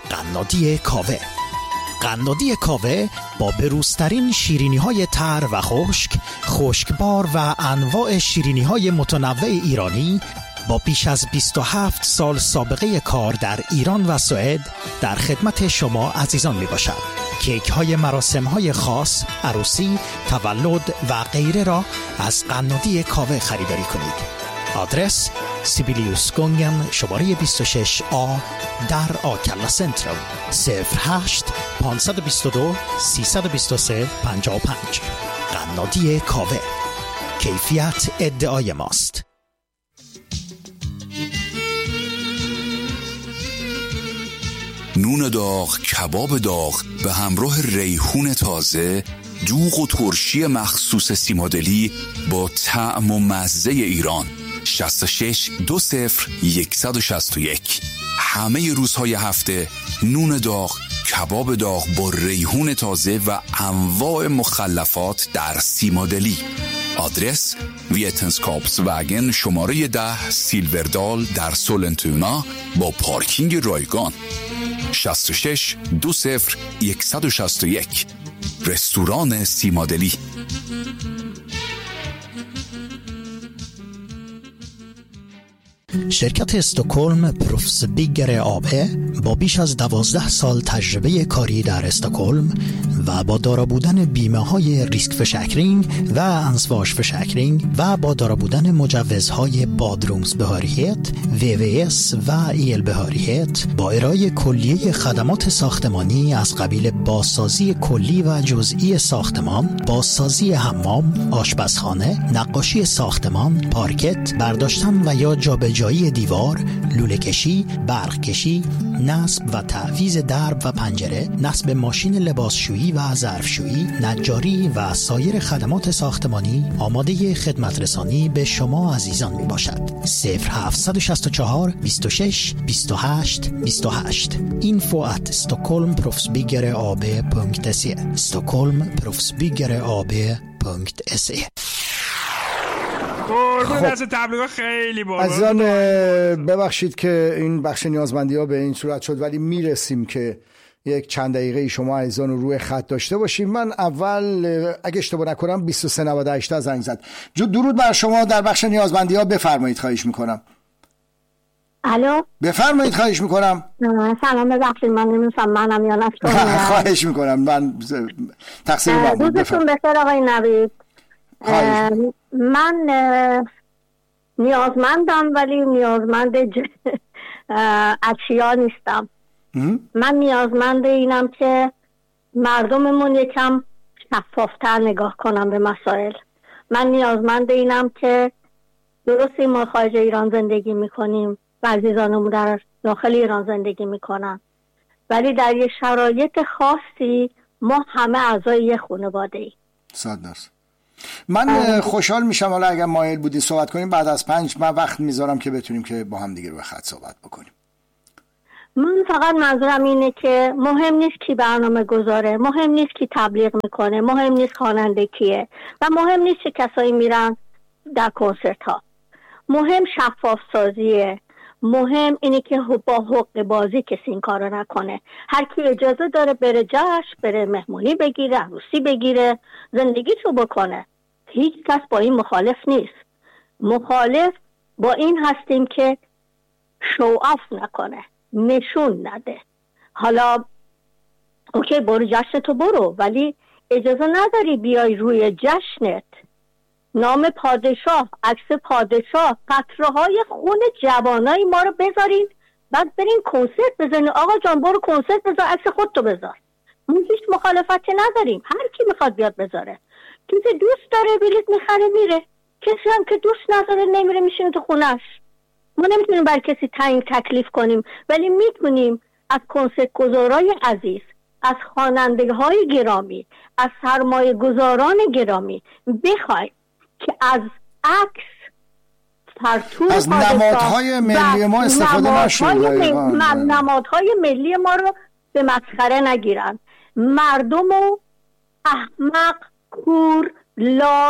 قنادی کاوه. قنادی کاوه با بروزترین شیرینی‌های تر و خشک، خشکبار و انواع شیرینی‌های متنوع ایرانی با بیش از 27 سال سابقه کار در ایران و سوئد در خدمت شما عزیزان می باشد. کیک های مراسم های خاص، عروسی، تولد و غیره را از قنادی کاوه خریداری کنید. آدرس سیبیلیوس گونگن شماره 26A در آکلا سنترال 08 522 323 55. قنادی کاوه، کیفیت ادعای ماست. نون داغ، کباب داغ به همراه ریحون تازه، دوغ و ترشی مخصوص سیمادلی با طعم و مزه ایران. 66 20 161. همه روزهای هفته نون داغ، کباب داغ با ریحون تازه و انواع مخلفات در سیمادلی. آدرس ویتنسکاپس وگن شماره 10 سیلوردال در سولنتونا با پارکینگ رایگان. 66 20 161. رستوران سیمادلی. شرکت استکهلم پروفسبیگر AB با بیش از 12 سال تجربه کاری در استکهلم و با دارا بودن بیمه های ریسک فشکرینگ و انسواش فشکرینگ و با دارا بودن مجوزهای بادرومز بهاریت، VVS و ایل بهاریت با ارائه کلیه خدمات ساختمانی از قبیل بازسازی کلی و جزئی ساختمان، بازسازی حمام، آشپزخانه، نقاشی ساختمان، پارکت، برداشتن و یا جابجایی دیوار، لوله کشی، برق کشی، نصب و تعویض درب و پنجره، نصب ماشین لباسشویی و ظرفشویی، نجاری و سایر خدمات ساختمانی آماده خدمت رسانی به شما عزیزان می باشد. 0764 26 28 28. info@stockholmproffsbyggerab.se stockholmproffsbyggerab.se. دست تبلیغات خیلی بالا. عزیزان ببخشید که این بخش نیازمندی ها به این صورت شد، ولی میرسیم که یک چند دقیقه شما عزیزان رو روی خط داشته باشیم. من اول اگه اشتباه نکنم 2398 زنگ زد. درود بر شما، در بخش نیازمندی ها بفرمایید، خواهش میکنم. الو بفرمایید، خواهش میکنم. سلام، ببخشید من نمی‌فهمم منم یا نه. خواهش میکنم، من تقصیر من بود. روزتون بخیر آقای نوید. من نیازمندم ولی نیازمند اشیا نیستم. من نیازمند اینم که مردممون یکم شفافتر نگاه کنم به مسائل. من نیازمند اینم که درسته ما خارج ایران زندگی میکنیم و عزیزانمون در داخل ایران زندگی میکنن، ولی در یه شرایط خاصی ما همه اعضای یه خانواده ایم. 100%. من خوشحال میشم حالا اگر مایل بودی صحبت کنیم بعد از 5 من وقت میذارم که بتونیم که با هم دیگه روی خط صحبت بکنیم. من فقط منظورم اینه که مهم نیست کی برنامه گذاره، مهم نیست کی تبلیغ میکنه، مهم نیست خواننده کیه و مهم نیست چه کسایی میرن در کنسرت ها. مهم شفاف سازیه. مهم اینه که با حق بازی کسی این کارو نکنه. هر کی اجازه داره بره جشن، بره مهمونی بگیره، عروسی بگیره، زندگیشو بکنه. هیچ کس با این مخالف نیست. مخالف با این هستیم که شو آف نکنه، نشون نده. حالا اوکی برو جشنتو برو، ولی اجازه نداری بیای روی جشنت نام پادشاه، عکس پادشاه، قطره‌های خون جوانای ما رو بذارین، بعد برین کنسرت بزنین. آقا جان برو کنسرت بذار، عکس خودتو بذار. ما هیچ مخالفتی نداریم، هر کی میخواد بیاد بذاره. کسی دوست داره بلیط میخره میره، کسی هم که دوست نداره نمیره میشینه تو خونش. ما نمیتونیم بر کسی تعیین تکلیف کنیم، ولی میتونیم از کنسرت گذارای عزیز، از خوانندگ‌های گرامی، از سرمایه گذاران گرامی بخوایم که از عکس فرتون از نمادهای ملی ما استفاده نشه، نمادهای ملی ما رو به مسخره نگیرن. مردم و احمق، کور، لال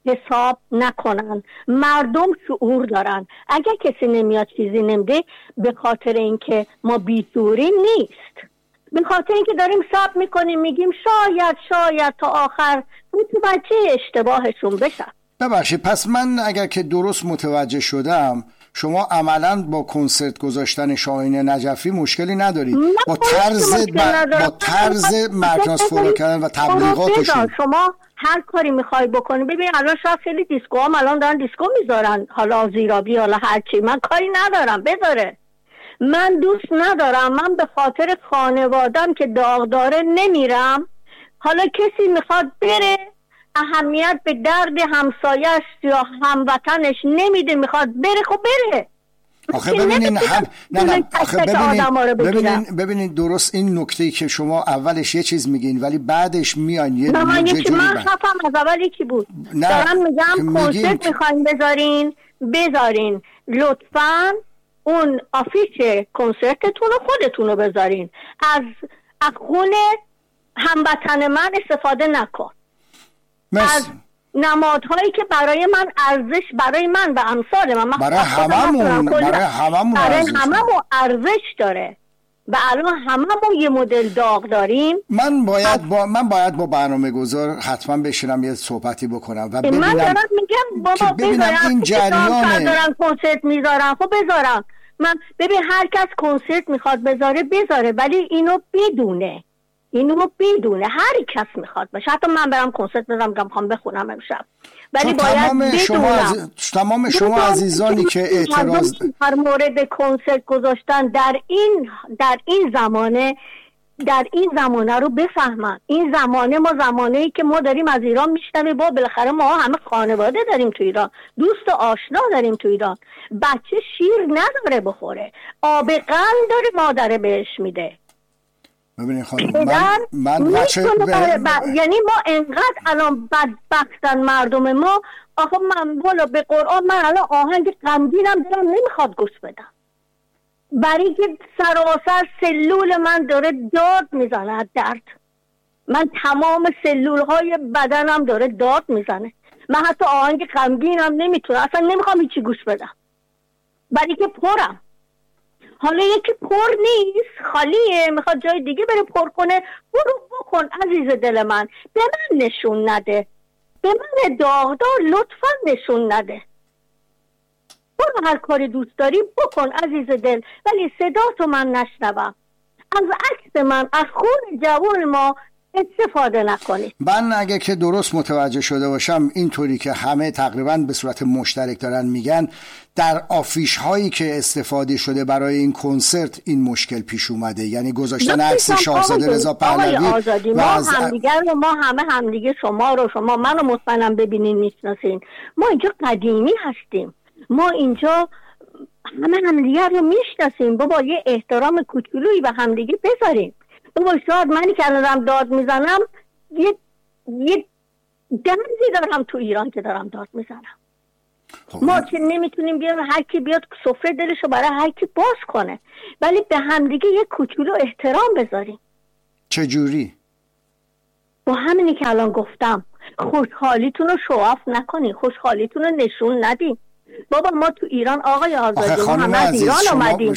حساب نکنن. مردم شعور دارن. اگر کسی نمیاد چیزی نمیده به خاطر اینکه ما بی‌شعوریم نیست، به خاطر اینکه داریم صبر میکنیم، میگیم شاید تا آخر متوجه اشتباهشون بشن. ببخشید، پس من اگر که درست متوجه شدم شما عملاً با کنسرت گذاشتن شاهین نجفی مشکلی ندارید، با طرز مکناس فولو کردن و تبلیغاتشون. شما هر کاری میخوای بکنی. ببین الان شاید خیلی دیسکو هم الان دارن دیسکو میذارن، حالا زیرابی حالا هرچی، من کاری ندارم بذاره. من دوست ندارم، من به خاطر خانوادم که داغ داره نمیرم. حالا کسی میخواد بره، اهمیت به درد همسایش یا هموطنش نمیده، میخواد بره، خب بره. آخه ببینین ببینین درست این نکته‌ای که شما اولش یه چیز میگین ولی بعدش میان یه جوری. من خفم از اول یکی بود. دارم میگم کنسرت میخواین بذارین لطفاً اون آفیش کنسرتتون رو خودتون رو بذارین، از خون هموطن من استفاده نکن. از نمادهایی که برای من ارزش، برای من و امثال من برای هممون ارزش داره و الان هممون یه مدل داغ داریم. من باید با برنامه گذار حتما بشینم یه صحبتی بکنم و ببینم. من دارم میگم بابا بذارم این جریانه دارن کنسرت میذارن، خب بذارم. من ببین هر کس کنسرت میخواد بذاره ولی اینو بدونه هر کس میخواد باشه. حتی من برم کنسرت بذارم میخوام بخونم امشب، ولی باید تمام شما عزیزانی که اعتراض در مورد کنسرت گذاشتن در این زمانه رو بفهمن. این زمانه ما زمانه‌ای که ما داریم از ایران میشنویم، بالاخره ما همه خانواده داریم تو ایران، دوست و آشنا داریم تو ایران. بچه شیر نداره بخوره، آب قند داره مادر بهش میده. ببینید خانم من یعنی ما انقدر الان بدبختن مردم ما. آخه من والا به قرآن من الان آهنگ غمگینم دلم نمیخواد گوش بدم، برای که سراسر سلول من داره داد میزنه از درد. من تمام سلولهای بدنم داره داد میزنه. من حتی آهنگ غمگینم نمیتونم، اصلا نمیخوام هیچی گوش بدم، برای که پرم. حالا یکی پر نیست، خالیه، میخواد جای دیگه بره پر کنه، برو بکن عزیز دل من. به من نشون نده، به من داغدار لطفا نشون نده. برو هر کاری دوست داری بکن عزیز دل، ولی صدا تو من نشنوم. از عکس من، از خون جوان ما استفاده نکنی. من اگه که درست متوجه شده باشم اینطوری که همه تقریبا به صورت مشترک دارن میگن در آفیش هایی که استفاده شده برای این کنسرت این مشکل پیش اومده، یعنی گذاشتن عکس شاهزاده رضا پهلوی ما همه همدیگه شما منو مطمئنم ببینین میشناسین. ما اینجا قدیمی هستیم، ما اینجا همه همدیگه رو میشناسیم. بابا یه احترام کوچولویی به همدیگه بذاریم. بابا شاید منی که دارم داد میزنم یه درزی دارم تو ایران که دارم داد میزنم. ما که نمیتونیم بیارم هر کی بیاد سفره دلشو برای هر کی باز کنه، ولی به همدیگه یه کوچولو احترام بذاریم. چجوری؟ با همینی که الان گفتم، خوشحالیتون رو شواف نکنین، خوشحالیتون رو نشون ندین. بابا ما تو ایران آقای آزادی ما همه از ایران اومدیم.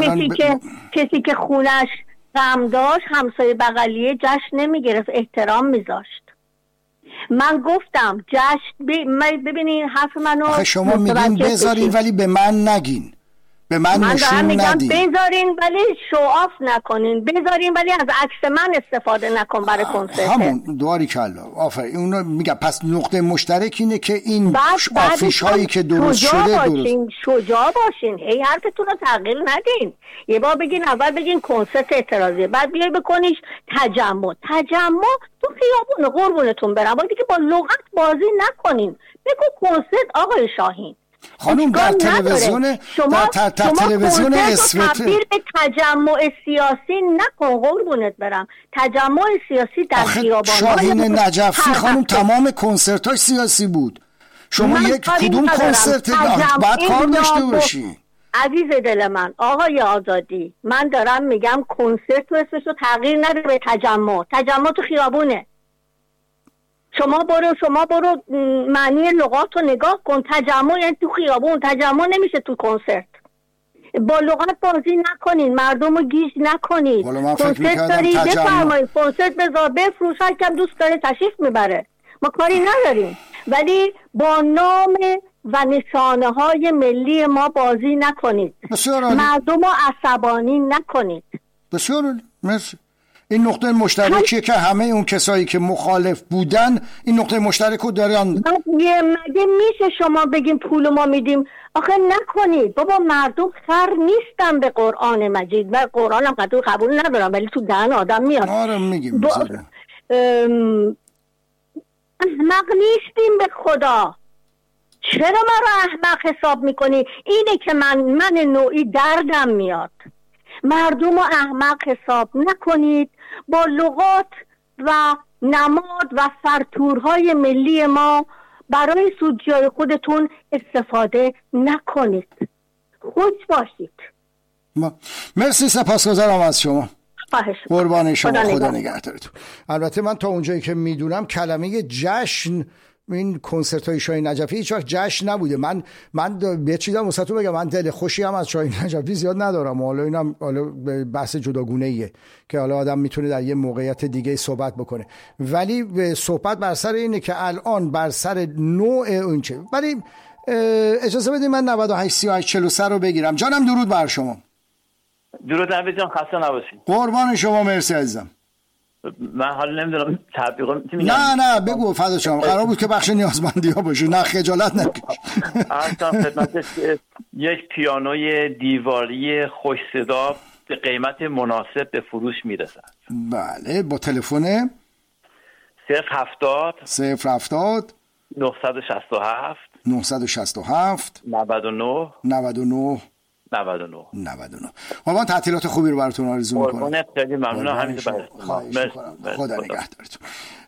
کسی که خونش غم داشت همسایه بغلیه جشن نمیگرفت، احترام میذاشت. من گفتم جشن ببینین حرف منو شما میگین بذارین ولی به من نگین، به من نشون ندین. بذارین ولی شوآف نکنین، بذارین ولی از عکس من استفاده نکن برای کنسرت. همون دواری کلا آفرین. اونو میگم پس نقطه مشترک اینه که این آفیش هایی که درست شده شجاع باشین. هی حرفتون رو تغییر ندین. یه بار بگین، اول بگین کنسرت اعتراضی، بعد بیای بکنیش تجمع تو خیابون. قربونتون برم، باید که با لغت بازی نکنین. بگو کنسرت آقای شاهین. خانم در تلویزیون تلویزیون اسوت تبدیل به تجمع سیاسی نکن قربونت برم. تجمع سیاسی در خیابان شاهین نجفی خانم تمام کنسرتاش سیاسی بود. شما یک کدوم کنسرت بعد کار داشته باشی؟ عزیز دل من آقای آزادی، من دارم میگم کنسرت و اسمشو تغییر نده به تجمع تو خیابونه. شما برو معنی لغات رو نگاه کن. تجمع یعنی تو خیابون، تجمع نمیشه تو کنسرت. با لغت بازی نکنین، مردم رو گیج نکنین. کنسرت داری بفرمایید، کنسرت بذار بفروش، هر کم دوست داره تشریف میبره، ما کاری نداریم، ولی با نام و نشانه های ملی ما بازی نکنید. مردم رو عصبانی نکنید. بسیار عالی، مرسی. این نقطه مشترکیه که همه اون کسایی که مخالف بودن این نقطه مشترک رو دارن. مگه میشه شما بگیم پول ما میدیم؟ آخه نکنید بابا، مردم خر نیستن به قرآن مجید. من قرآنم قبول ندارم ولی تو دهن آدم میاد. آره میگیم احمق نیستیم به خدا. چرا من رو احمق حساب میکنی؟ اینه که من نوعی دردم میاد. مردم رو احمق حساب نکنید. با لغات و نماد و فرتورهای ملی ما برای سودجوی خودتون استفاده نکنید. خوش باشید. مرسی، سپاسگزارم از شما. قربان شما، خدا نگهدارتون. البته من تا اونجایی که میدونم کلمه جشن این کنسرت های شاهین نجفی هیچ وقت جشن نبوده. من یه چیزی هم واسهتون بگم، من دل خوشی هم از شاهین نجفی زیاد ندارم. حالا اینم بحث جداگونه ایه که حالا آدم میتونه در یه موقعیت دیگه صحبت بکنه، ولی صحبت بر سر اینه که الان بر سر نوع اون چه. ولی اجازه بدید من 983843 رو بگیرم. جانم درود بر شما. درود نوید جان، خسته نباشید. قربان شما، مرسی عزیزم. من حالا نمیدونم تبلیغ میگم. نه بگو فدا شما. قرار بود که بخش نیازمندی ها باشه، نه خجالت نکش. اصلا خدمتش یک پیانوی دیواری خوش صدا به قیمت مناسب به فروش میرسد. بله، با تلفن 070 967 99 ما تعطیلات خوبی رو براتون آرزو می‌کنم. خیلی ممنونم. همین خدا نگهدارتون.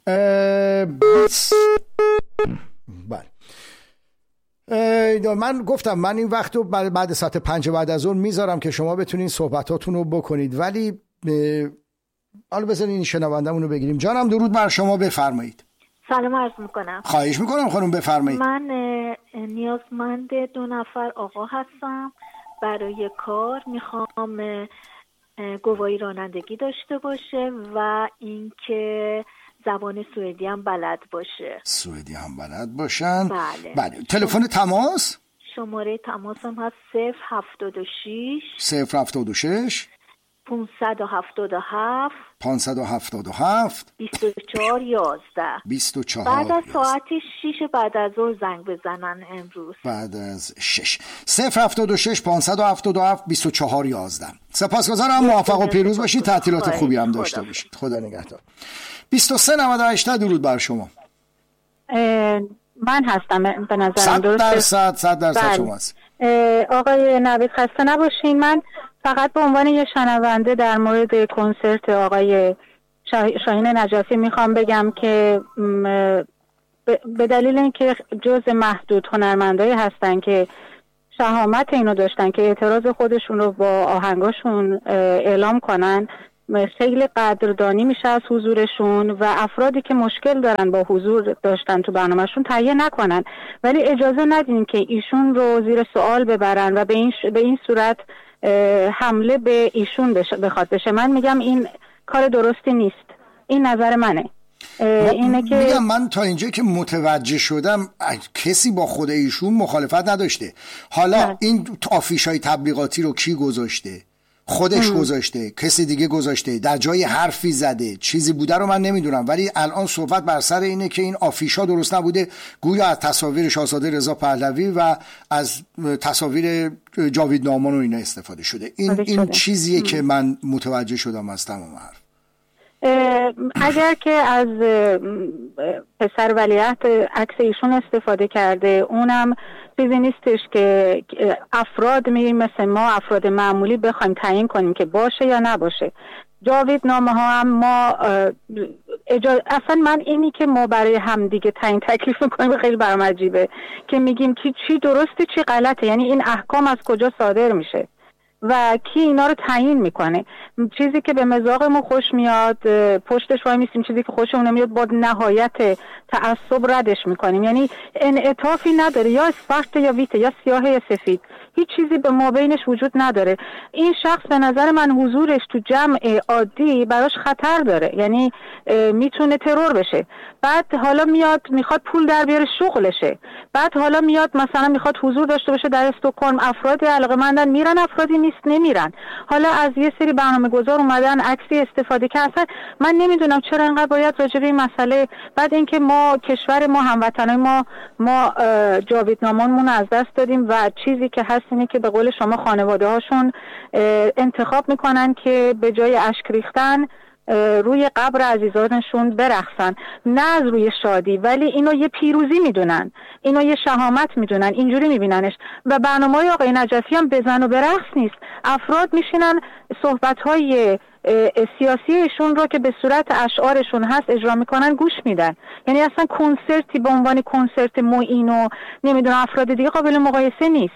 بله، من گفتم من این وقت رو بعد ساعت 5 بعد از ظهر میذارم که شما بتونین صحبتاتون رو بکنید، ولی حالا بذارین این شنوندمون رو بگیریم. جانم درود بر شما، بفرمایید. سلام عرض میکنم. خواهش میکنم خانم، بفرمایید. من نیازمند 2 نفر آقا هستم. برای کار میخوام گواهی رانندگی داشته باشه و اینکه زبان سوئدی هم بلد باشه. سوئدی هم بلد باشن. بله. تلفن تماس؟ شماره تماسم هست 076 577 2411. بعد از ساعت 6 بعد از ظهر زنگ بزنن امروز. بعد از 6 076 577 2411. سپاسگزارم، موفق و پیروز باشید، تعطیلات خوبی هم داشته باشید. خدا نگهدار. 2398 درود بر شما. من هستم به نظرم درسته. 100% شماست. آقای نوید خسته نباشین. من فقط به عنوان یه شنونده در مورد کنسرت آقای شاهین نجفی میخوام بگم که به دلیل اینکه جز محدود هنرمندایی هستن که شهامت اینو داشتن که اعتراض خودشون رو با آهنگاشون اعلام کنن، خیلی قدردانی میشه از حضورشون و افرادی که مشکل دارن با حضور داشتن تو برنامهشون تهیه نکنن، ولی اجازه ندین که ایشون رو زیر سوال ببرن و به این صورت حمله به ایشون بخواد بشه. من میگم این کار درستی نیست. این نظر منه. اینه که میگم من تا اینجا که متوجه شدم کسی با خود ایشون مخالفت نداشته. حالا این آفیش‌های تبلیغاتی رو کی گذاشته؟ خودش گذاشته، کسی دیگه گذاشته، در جای حرفی زده، چیزی بوده رو من نمیدونم، ولی الان صحبت بر سر اینه که این آفیشا درست نبوده، گویا از تصاویر شاهزاده رضا پهلوی و از تصاویر جاوید نامان و اینا استفاده شده. این چیزیه که من متوجه شدم از تمام حرف. اگر که از پسر ولیعهد عکس ایشون استفاده کرده، اونم چیزی نیستش که افراد مثل ما افراد معمولی بخوایم تعیین کنیم که باشه یا نباشه. جاوید نامه ها هم ما اصلا من اینی که ما برای همدیگه تعیین تکلیف میکنیم خیلی برام عجیبه که میگیم که چی درسته چی غلطه. یعنی این احکام از کجا صادر میشه؟ و کی اینا رو تعیین میکنه؟ چیزی که به مذاقمون خوش میاد پشتش وای میسیم، چیزی که خوشمون نمیاد با نهایت تعصب ردش میکنیم. یعنی انعطافی نداره، یا اسپارت یا ویت، یا سیاه یا سفید، هیچ چیزی به ما بینش وجود نداره. این شخص به نظر من حضورش تو جمع عادی براش خطر داره، یعنی میتونه ترور بشه. بعد حالا میاد میخواد پول در بیاره شغلشه، بعد حالا میاد مثلا میخواد حضور داشته باشه در استکهلم، افرادی علاقه‌مندن میرن، افرادی نیست نمیرن. حالا از یه سری برنامه‌گذار اومدن عکسی استفاده که اصلا من نمیدونم چرا اینقدر باید راجع به این مسئله. بعد اینکه ما کشور ما هموطنای ما جاویدنامه‌مون از دست دادیم و چیزی که هست اینه که به قول شما خانواده هاشون انتخاب میکنن که به جای اشک ریختن روی قبر عزیزانشون برقصن، نه از روی شادی، ولی اینو یه پیروزی میدونن، اینو یه شهامت میدونن، اینجوری میبیننش. و برنامه‌های آقای نجفی هم بزن و برقص نیست، افراد میشینن صحبت‌های سیاسی ایشون رو که به صورت اشعارشون هست اجرا میکنن گوش میدن. یعنی اصلا کنسرتی به عنوان کنسرت معین و نمیدونم افراد دیگه قابل مقایسه نیست.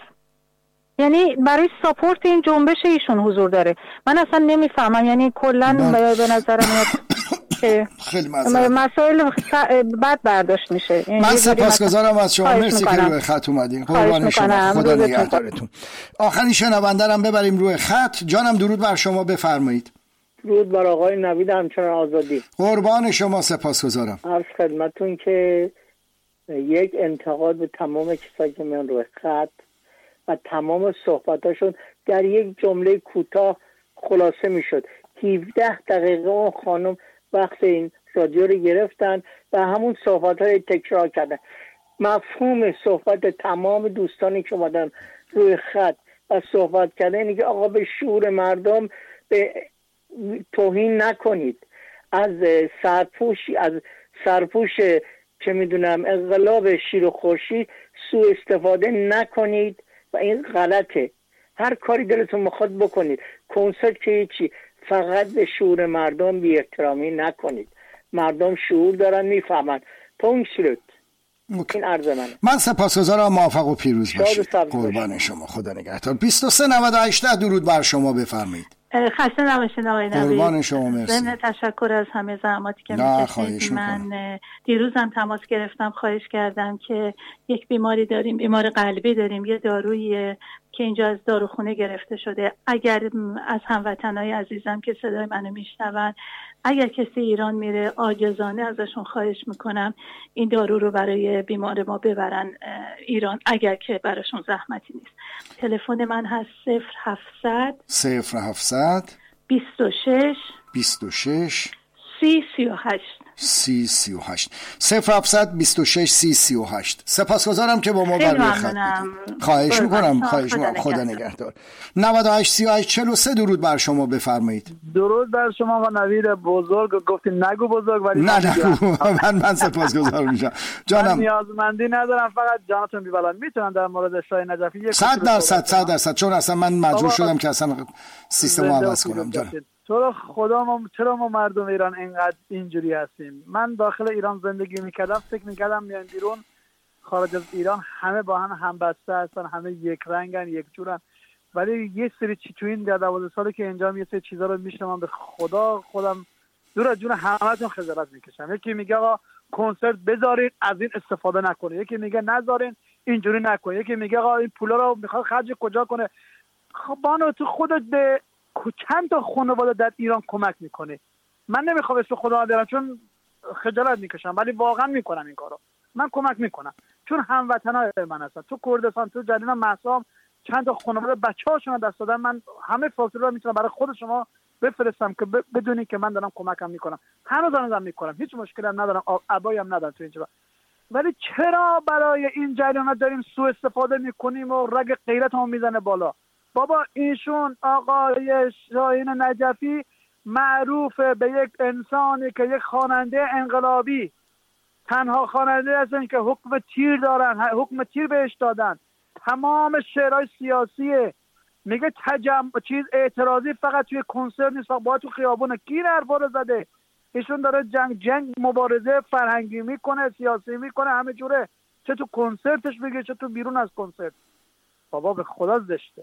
یعنی برای ساپورت این جنبش ایشون حضور داره. من اصلا نمیفهمم، یعنی کلا به نظرم میاد که مسائل بد برداشت میشه. من سپاسگزارم از شما، مرسی که روی خط اومدین. قربان شما، خدا نگهدارتون. آخرین شنونده رو ببریم روی خط. جانم درود بر شما، بفرمایید. درود بر آقای نوید همچنان آزادی. قربان شما، سپاسگزارم. عرض خدمتتون که یک انتقاد به تمام کسایی که میان روی خط و تمام صحبتاشون در یک جمله کوتاه خلاصه میشد. 17 دقیقه اون خانم وقت این رادیو رو گرفتن و همون صحبت‌های تکرار کردن. مفهوم صحبت تمام دوستانی که اومدن روی خط و صحبت کردن اینه که آقا به شعور مردم به توهین نکنید، از سرپوش چه میدونم انقلاب شیر و خورشید سوء استفاده نکنید و این غلطه. هر کاری دلتون میخواد بکنید، کنسرت که هیچی، فقط به شعور مردم بی احترامی نکنید. مردم شعور دارن، میفهمن. پونکسلوت. این عرض من سپاسگزارم، موفق و پیروز باشید. قربان شما، خدا نگهدار. 2398 درود بر شما، بفرمایید. خسته نباشید آقای نوید. قربان شما، مرسی. ضمن تشکر از همه زحماتی که می‌کشید. من دیروزم تماس گرفتم، خواهش کردم که یک بیماری داریم، بیمار قلبی داریم، یه دارویی که اینجا از داروخونه گرفته شده. اگر از هموطنای عزیزم که صدای منو میشنون، اگر کسی ایران میره، عاجزانه ازشون خواهش میکنم این دارو رو برای بیمار ما ببرن ایران، اگر که براشون زحمتی نیست. تلفن من هست 0700 26 3038 0700 26 3038. سپاسگزارم که با ما برای خط. خواهش میکنم خدا نگهدار. 98 38 43 درود بر شما، بفرمایید. درود بر شما و نوید بزرگ. گفتین نگو بزرگ ولی من سپاسگزار میشم جانم. من نیازمندی ندارم، فقط جانتون بی‌بلند. میتونم در مورد شاهین نجفی 100% چون اصلا من مجبور شدم که اصلا سیستمو عوض کنم. جانم چرا ما مردم ایران اینقدر اینجوری هستیم؟ من داخل ایران زندگی میکردم، فکر میکردم میان بیرون خارج از ایران همه با هم بسته هستن، همه یک رنگن، یک جورن. ولی یه سری چی تو این 12 ساله که اینجا یه سری چیزا رو میشنوم، به خودم دور از جون همه‌تون خجالت میکشم. یکی میگه آقا کنسرت بذارین، از این استفاده نکنه. یکی میگه نذارین، اینجوری نکنه. یکی میگه آقا این پولا رو میخواد خرج کجا کنه. خب بانو تو خودت به چند تا خانواده در ایران کمک میکنه. من نمیخوام اسم خدا بیارم چون خجالت میکشم، ولی واقعا میکنم این کارو. من کمک میکنم چون هموطنای من هستن. تو کردستان، تو جریان مهسا چند تا خانواده بچه‌هاشون دست دادن. من همه فاکتورا رو میتونم برای خود شما بفرستم که بدونید که من دارم کمکم میکنم. هنوزم میکنم، هیچ مشکلی هم ندارم، ابایی هم ندارم تو اینجا. ولی چرا برای این جریانا داریم سوء استفاده میکنیم و رگ غیرتمون میزنه بالا؟ بابا ایشون آقای شاهین نجفی معروف به یک انسانی که یک خواننده انقلابی، تنها خواننده هستن که حکم تیر دارن، حکم تیر بهش دادن. تمام شعرهای سیاسیه، میگه اعتراضی فقط توی کنسرت نیست، فقط باید تو خیابون. کی حرفا رو زده؟ ایشون داره جنگ مبارزه فرهنگی میکنه، سیاسی میکنه، همه جوره. چه تو کنسرتش بگه چه تو بیرون از کنسرت. بابا به خدا زشته.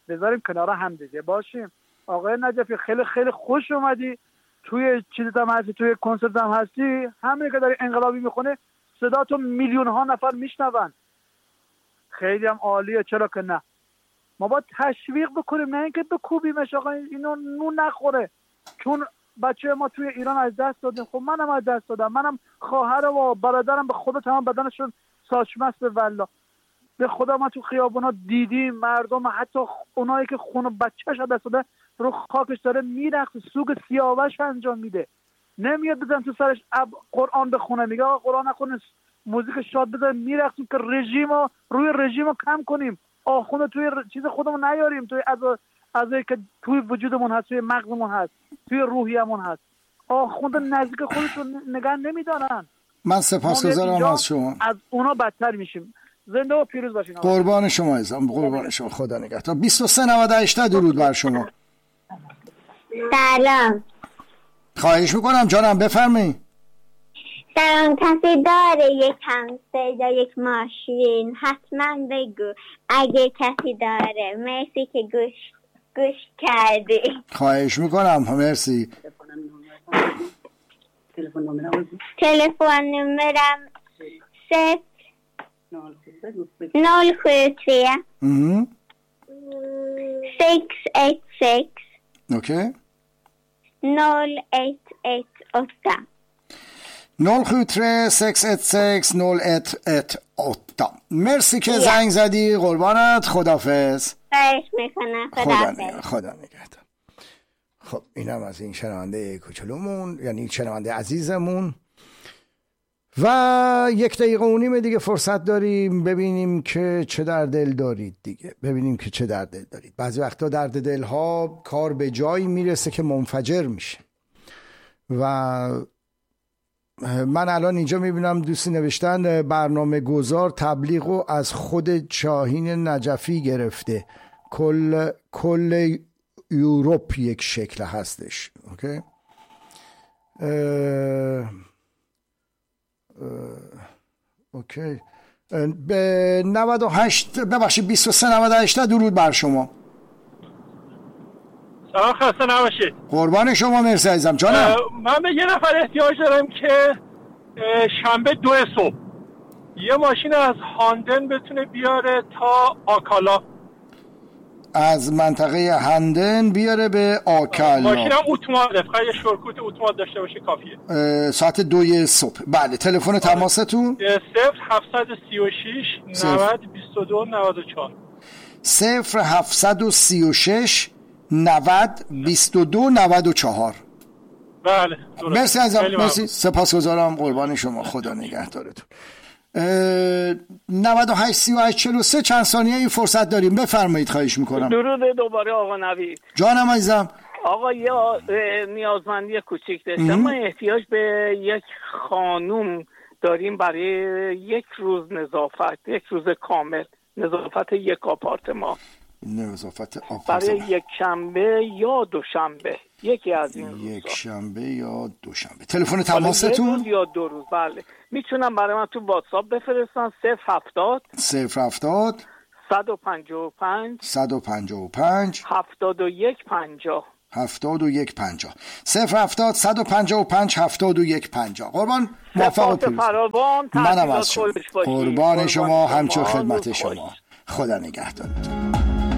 بذاریم کنار هم دیگه باشیم. آقای نجفی خیلی خیلی خوش اومدی، توی چیزت هم هستی، توی کنسرت هم هستی، همین که داری انقلابی میخونه صدا تو میلیون ها نفر میشنون، خیلی هم عالیه. چرا که نه، ما باید تشویق بکنیم، نه اینکه بکوبیمش آقا اینو نون نخوره. چون بچه ما توی ایران از دست دادیم. خب منم از دست دادم، منم خواهر و برادرم به خدا تمام بدنشون ساچمست والله. به خدا ما تو خیابونا دیدیم مردم، حتی اونایی که خون بچه‌ش از دست داده رو خاکش داره میرقصه، سوگ سیاوش انجام میده، نمیاد بزن تو سرش قرآن بخونه، میگه آقا قرآن نخونه، موزیک شاد بزن، میرقصیم که روی رژیمو کم کنیم، آخوند توی چیز خودمون نیاریم، توی عضایی که توی وجودمون هست، توی مغزمون هست، توی روحیمون هست، آخوند نزدیک خودشون نگاه نمیدارن. من سپاسگزارم از شما. از اونا بدتر میشیم. زنده و پیروز باشین. قربان شما عزیزم، قربان شما، خدا نگهدار. 2398 درود بر شما. سلام. خواهش میکنم جانم بفرمایید. سلام، کسی داره یک همسه یا یک ماشین حتما بگو اگه کسی داره. مرسی که گوش کردی. خواهش میکنم، مرسی. تلفن نمرم 073 686 اوکی 0818 073-686-0818. مرسی که زنگ زدی، قربانت، خداحافظ. خواهش میکنم، خدا نگهدار. خب اینم از این شنونده کوچولومون، یعنی شنونده عزیزمون. و 1 دقیقه و نیم دیگه فرصت داریم ببینیم که چه در دل دارید دیگه. بعضی وقتا درد دل ها کار به جایی میرسه که منفجر میشه. و من الان اینجا میبینم دوستی نوشتن برنامه گذار تبلیغ رو از خود شاهین نجفی گرفته، کل یوروپ یک شکل هستش. اوکی. اوکی. به 98 ببخشید 2398 درود بر شما. سلام، خسته نباشید. قربان شما، مرسی عزیزم. جانم من به یه نفر احتیاج دارم که شنبه 2 صبح یه ماشین از هاندن بتونه بیاره تا آکالا، از منطقه هاندن بیاره به آکالا. ماشین هم اتوماته، فقط یه شورکوت اتومات داشته باشه کافیه. ساعت 2 صبح. بله. تلفن تماستون 0736 90 22 94 0736 90 22 94. بله. مرسی عزیزم، مرسی، سپاسگزارم، قربان شما، خدا نگهدارتون. 98 38 43 چند ثانیه این فرصت داریم، بفرمایید. خواهش میکنم. درود دوباره آقا نوید. جانم عزیزم. آقا یه نیازمندی کوچیک داشتم. من احتیاج به یک خانوم داریم برای یک روز نظافت، یک روز کامل نظافت یک آپارتمان، برای یک شنبه یا دوشنبه، یکی از این روزا. یک شنبه یا دوشنبه. تلفن تماستون؟ یک روز یا 2 روز. بله. میتونم برای من تو واتساپ بفرستن 070 155 7150 7150 070 155 7150. قربان، موفق و پیروز. منم از شما. قربان شما، همچون خدمت شما. خدا نگهدارتون.